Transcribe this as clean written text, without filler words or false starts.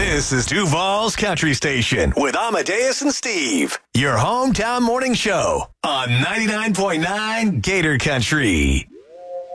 This is Duval's Country Station with Amadeus and Steve, your hometown morning show on 99.9 Gator Country.